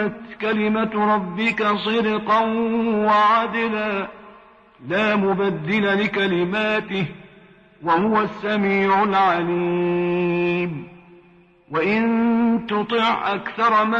كلمة ربك صدقا وعدلا لا مبدل لكلماته وهو السميع العليم وإن تطع أكثر من